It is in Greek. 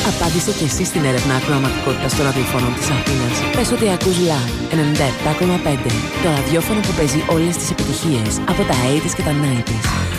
Απάντησε και εσύ στην έρευνα ακροαματικότητας των ραδιοφώνων της Αθήνας. Πες ότι ακούς Live 97,5. Το ραδιόφωνο που παίζει όλες τις επιτυχίες από τα 80's και τα 90's.